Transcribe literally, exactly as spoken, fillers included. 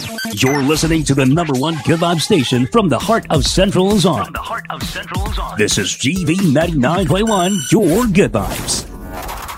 You're listening to the number one good vibe station from the heart of Central Luzon. From the heart of Central Luzon. This is G V ninety-nine point one, your good vibes.